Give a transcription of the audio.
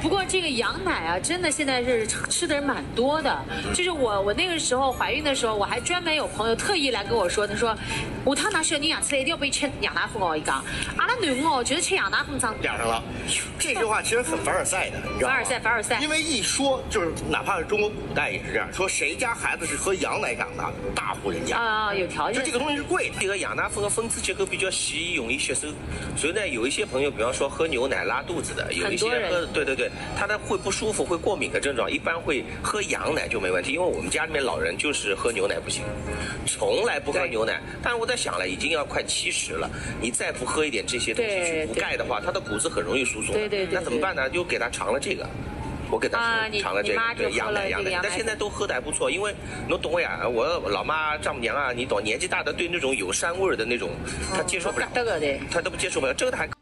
不过这个羊奶啊，真的现在是吃的人蛮多的。就是我那个时候怀孕的时候，我还专门有朋友特意来跟我说，他说，下趟拿小人养出来一定要被吃羊奶粉哦。一讲，阿拉囡哦，觉得吃羊奶粉长点上了。这句话其实很凡尔赛的，你知道吗？ 凡尔赛。 因为一说就是，哪怕是中国古代也是这样，说谁家孩子是喝羊奶长大，大户人家啊，有条件。 就这个东西是贵的。 这个羊奶粉的分子结构比较细，容易吸收，所以呢，有一些朋友，比方说喝牛奶拉肚子的，有一些喝，对，他的会不舒服、会过敏的症状，一般会喝羊奶就没问题。因为我们家里面老人就是喝牛奶不行，从来不喝牛奶。但是我在想了，已经要快70了，你再不喝一点这些东西去补钙的话，他的骨质很容易疏松。 对。 那怎么办呢？就给他尝了这个。我给他尝了这个，对羊奶，但现在都喝的还不错，因为侬懂呀，我老妈丈母娘啊，你懂，年纪大的对那种有膻味的那种，她接受不了，她都接受不了，这个还。